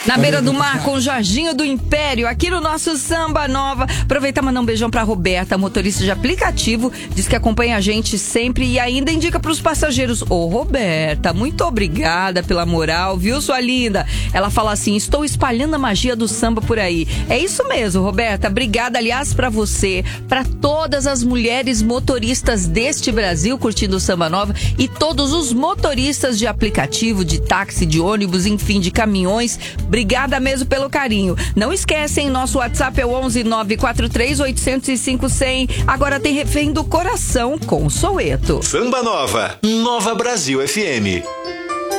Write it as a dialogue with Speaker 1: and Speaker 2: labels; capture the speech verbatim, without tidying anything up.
Speaker 1: Na beira do mar com o Jorginho do Império, aqui no nosso Samba Nova. Aproveitar e mandar um beijão pra Roberta, motorista de aplicativo, diz que acompanha a gente sempre e ainda indica pros passageiros. Ô Roberta, muito obrigada pela moral, viu, sua linda? Ela fala assim, estou espalhando a magia do samba por aí. É isso mesmo, Roberta, obrigada, aliás, pra você, pra todas as mulheres motoristas deste Brasil curtindo o Samba Nova e todos os motoristas de aplicativo, de táxi, de ônibus, enfim, de caminhões. Obrigada mesmo pelo carinho. Não esquecem, nosso WhatsApp é o onze nove quatro três oito zero cinco zero zero. Agora tem Refém do Coração com o Soweto.
Speaker 2: Samba Nova, Nova Brasil F M.